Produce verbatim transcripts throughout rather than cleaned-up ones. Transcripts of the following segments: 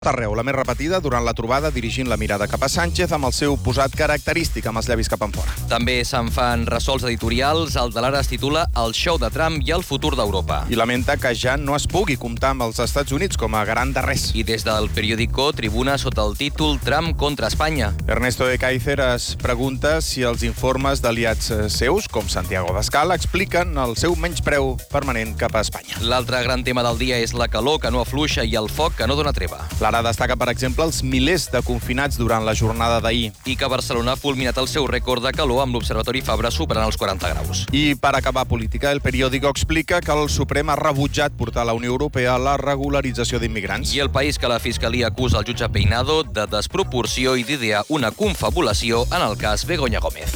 Arreu, la més repetida durant la trobada dirigint la mirada cap a Sánchez amb el seu posat característic amb els llavis cap enfora. També se'n fan ressols editorials. El de l'Ara es titula El show de Trump i el futur d'Europa. I lamenta que ja no es pugui comptar amb els Estats Units com a garant de res. I des del periòdico Tribuna sota el títol Trump contra Espanya. Ernesto de Kaiser es pregunta si els informes d'aliats seus, com Santiago Abascal, expliquen el seu menyspreu permanent cap a Espanya. L'altre gran tema del dia és la calor que no afluixa i el foc que no dona treva. L'Ara destaca, per exemple, els milers de confinats durant la jornada d'ahir. I que Barcelona ha fulminat el seu rècord de calor amb l'Observatori Fabra superant els quaranta graus. I per acabar política, el periòdico explica que el Suprem ha rebutjat portar a la Unió Europea la regularització d'immigrants. I el País que la Fiscalia acusa el jutge Peinado de desproporció i d'idear una confabulació en el cas Begoña Gómez.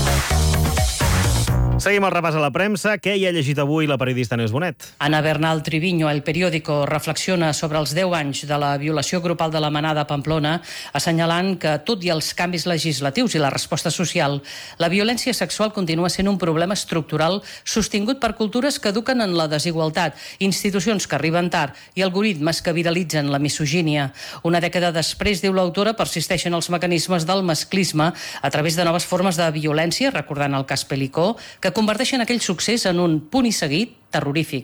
Seguim el repàs a la premsa. Què hi ha llegit avui la periodista Neus Bonet? Ana Bernal Triviño, El Periódico, reflexiona sobre els deu anys de la violació grupal de la Manada a Pamplona, assenyalant que, tot i els canvis legislatius i la resposta social, la violència sexual continua sent un problema estructural sostingut per cultures que eduquen en la desigualtat, institucions que arriben tard i algoritmes que viralitzen la misogínia. Una dècada després, diu l'autora, persisteixen els mecanismes del masclisme a través de noves formes de violència, recordant el cas Pelicó, que que converteixen aquell succés en un punt i seguit terrorífic.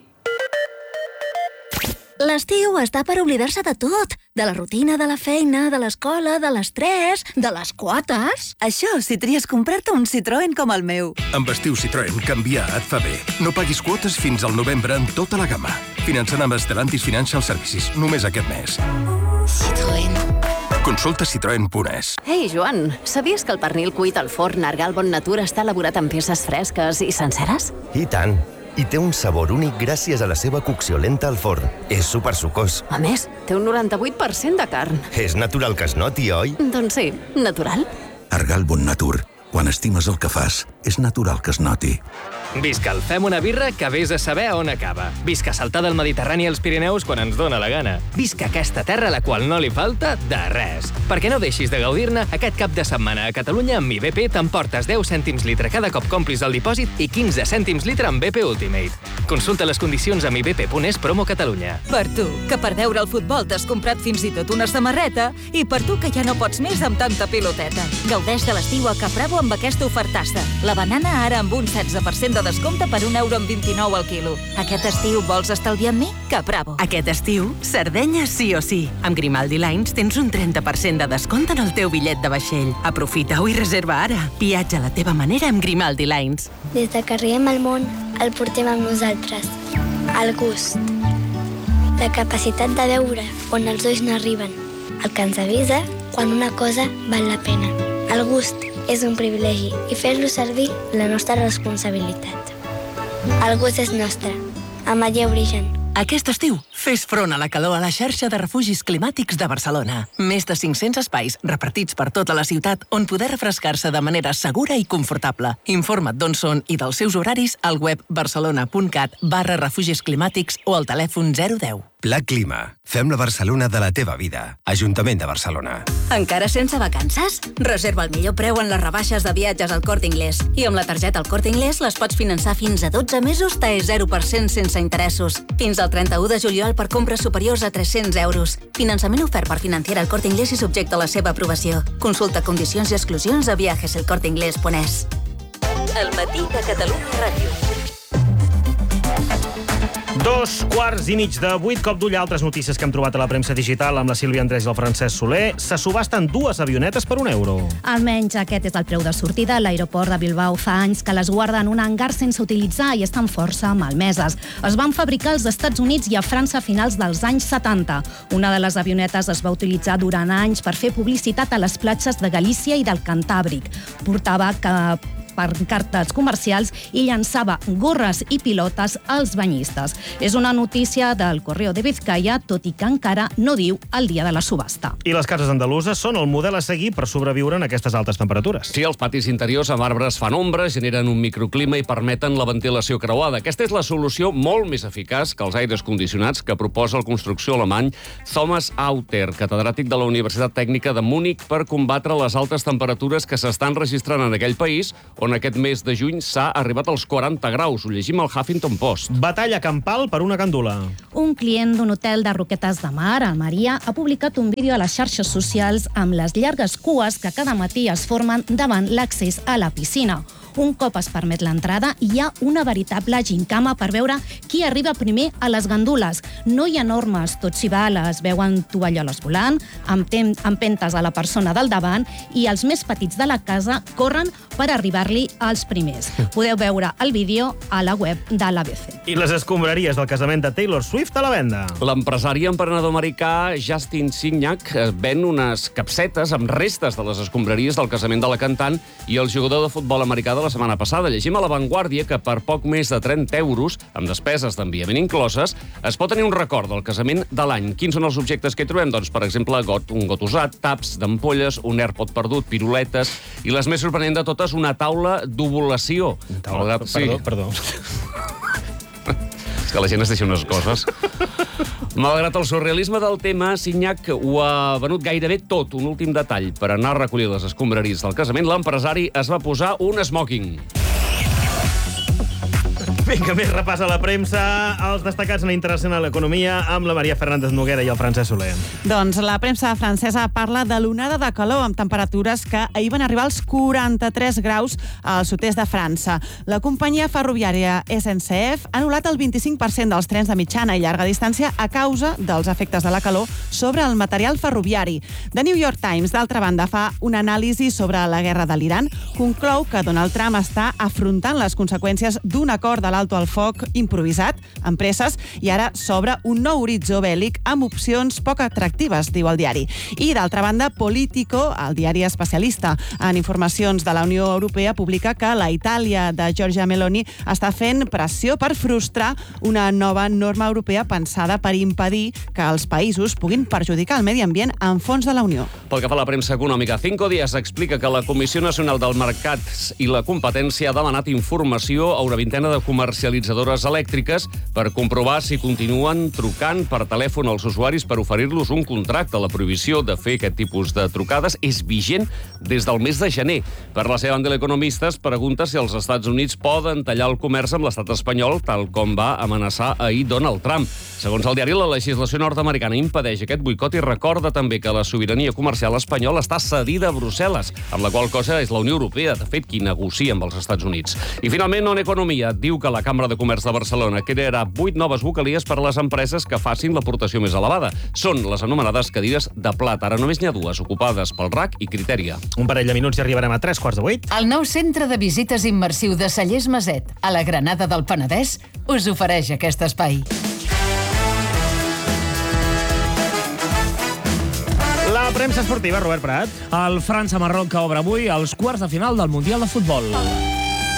L'estiu està per oblidar-se de tot. De la rutina, de la feina, de l'escola, de l'estrès, de les quotes. Això si tries comprar-te un Citroën com el meu. Amb estiu Citroën, canviar et fa bé. No paguis quotes fins al novembre en tota la gamma. Finançant amb Stellantis Financial Services, només aquest mes. Citroën. Consulta citroen punt es. Ei, Joan, sabies que el pernil cuit al forn Argal Bon Natur està elaborat amb peces fresques i senceres? I tant. I té un sabor únic gràcies a la seva cocció lenta al forn. És supersucós. A més, té un noranta-vuit per cent de carn. És natural que es noti, oi? Doncs sí, natural. Argal Bon Natur. Quan estimes el que fas, és natural que es noti. Visca el Fem una birra que vés a saber on acaba. Visca saltar del Mediterrani als Pirineus quan ens dóna la gana. Visca aquesta terra a la qual no li falta de res. Perquè no deixis de gaudir-ne, aquest cap de setmana a Catalunya amb mi B P t'emportes deu cèntims litre cada cop complis el dipòsit i quinze cèntims litre amb B P Ultimate. Consulta les condicions a mi B P punt es promo Catalunya. Per tu, que per veure el futbol t'has comprat fins i tot una samarreta, i per tu que ja no pots més amb tanta piloteta. Gaudeix de l'estiu a Capravo amb aquesta ofertassa. La banana ara amb un setze per cent de descompte per un euro amb vint-i-nou al quilo. Aquest estiu vols estalviar amb mi? Capravo. Aquest estiu, Sardenya sí o sí. Amb Grimaldi Lines tens un trenta per cent de descompte en el teu bitllet de vaixell. Aprofita-ho i reserva ara. Viatja a la teva manera amb Grimaldi Lines. Des de que arribem al món, el portem amb nosaltres. El gust. La capacitat de veure on els ulls no arriben. El que ens avisa quan una cosa val la pena. El gust és un privilegi i fer-lo servir la nostra responsabilitat. El gust és nostre. Amaller Origen. Aquest estiu, fes front a la calor a la xarxa de refugis climàtics de Barcelona. Més de cinc-cents espais repartits per tota la ciutat on poder refrescar-se de manera segura i confortable. Informa't d'on són i dels seus horaris al web barcelona.cat barra refugis climàtics o al telèfon zero deu. Pla Clima. Fem la Barcelona de la teva vida. Ajuntament de Barcelona. Encara sense vacances? Reserva el millor preu en les rebaixes de viatges al Corte Inglés. I amb la targeta al Corte Inglés les pots finançar fins a dotze mesos T E zero per cent sense interessos. Fins al trenta-u de juliol per compres superiors a tres-cents euros. Finançament ofert per Financiera al Corte Inglés i subjecte a la seva aprovació. Consulta condicions i exclusions a viajes el corte inglés punt es. El matí de Catalunya Ràdio. Dos quarts i mig de vuit, cop d'ull a altres notícies que hem trobat a la premsa digital amb la Sílvia Andrés i el Francesc Soler. Se subasten dues avionetes per un euro. Almenys aquest és el preu de sortida. L'aeroport de Bilbao fa anys que les guarda en un hangar sense utilitzar i estan força malmeses. Es van fabricar als Estats Units i a França a finals dels anys setanta. Una de les avionetes es va utilitzar durant anys per fer publicitat a les platges de Galícia i del Cantàbric. Portava que pancartes comercials i llançava gorres i pilotes als banyistes. És una notícia del Correo de Vizcaya, tot i que encara no diu el dia de la subhasta. I les cases andaluses són el model a seguir per sobreviure en aquestes altes temperatures. Sí, els patis interiors amb arbres fan ombra, generen un microclima i permeten la ventilació creuada. Aquesta és la solució molt més eficaç que els aires condicionats que proposa el construcció alemany Thomas Auter, catedràtic de la Universitat Tècnica de Múnich, per combatre les altes temperatures que s'estan registrant en aquell país, on aquest mes de juny s'ha arribat als quaranta graus. Ho llegim al Huffington Post. Batalla campal per una gandula. Un client d'un hotel de Roquetes de Mar, a Almeria, ha publicat un vídeo a les xarxes socials amb les llargues cues que cada matí es formen davant l'accés a la piscina. Un cop es permet l'entrada, hi ha una veritable gincama per veure qui arriba primer a les gandules. No hi ha normes, tot s'hi val, es veuen tovalloles volant, empentes a la persona del davant i els més petits de la casa corren per arribar-li als primers. Podeu veure el vídeo a la web de l'A B C. I les escombraries del casament de Taylor Swift a la venda. L'empresari emprenedor americà Justin Signac ven unes capsetes amb restes de les escombraries del casament de la cantant i el jugador de futbol americà de la setmana passada. Llegim a La Vanguardia que per poc més de trenta euros, amb despeses d'enviament incloses, es pot tenir un record del casament de l'any. Quins són els objectes que hi trobem? Doncs, per exemple, got, un got usat, taps d'ampolles, un AirPod perdut, piruletes i les més sorprenent de totes, una taula d'ovulació. Taula, Malgrat... perdó, sí. perdó. És que la gent es deixa unes coses. Malgrat el surrealisme del tema, Signac ho ha venut gairebé tot. Un últim detall. Per anar a recollir les escombraries del casament, l'empresari es va posar un smoking. Vinga, més repàs a la premsa. Els destacats en internacional economia amb la Maria Fernández Noguera i el Francesc Soler. Doncs la premsa francesa parla de l'onada de calor amb temperatures que ahir van arribar als quaranta-tres graus al sud-est de França. La companyia ferroviària S N C F ha anul·lat el vint-i-cinc per cent dels trens de mitjana i llarga distància a causa dels efectes de la calor sobre el material ferroviari. The New York Times, d'altra banda, fa una anàlisi sobre la guerra de l'Iran. Conclou que Donald Trump està afrontant les conseqüències d'un acord de l'alto al foc improvisat amb presses i ara s'obre un nou horitzó bèl·lic amb opcions poc atractives, diu el diari. I, d'altra banda, Politico, el diari especialista en informacions de la Unió Europea, publica que la Itàlia de Giorgia Meloni està fent pressió per frustrar una nova norma europea pensada per impedir que els països puguin perjudicar el medi ambient amb fons de la Unió. Pel que fa a la premsa econòmica, Cinco Días explica que la Comissió Nacional del Mercat i la Competència ha demanat informació a una vintena de comercialitzadores elèctriques per comprovar si continuen trucant per telèfon als usuaris per oferir-los un contracte. La prohibició de fer aquest tipus de trucades és vigent des del mes de gener. Per la seva banda, l'Economista es pregunta si els Estats Units poden tallar el comerç amb l'estat espanyol, tal com va amenaçar ahir Donald Trump. Segons el diari, la legislació nord-americana impedeix aquest boicot i recorda també que la sobirania comercial espanyola està cedida a Brussel·les, amb la qual cosa és la Unió Europea, de fet, qui negocia amb els Estats Units. I finalment, On Economia diu que la Cambra de Comerç de Barcelona crearà vuit noves vocalies per a les empreses que facin l'aportació més elevada. Són les anomenades cadires de plata. Ara només n'hi ha dues, ocupades pel R A C i Criteria. Un parell de minuts i arribarem a tres quarts de vuit. El nou centre de visites immersiu de Cellers Maset, a la Granada del Penedès, us ofereix aquest espai. La premsa esportiva, Robert Prat. El França-Marroc que obre avui els quarts de final del Mundial de Futbol.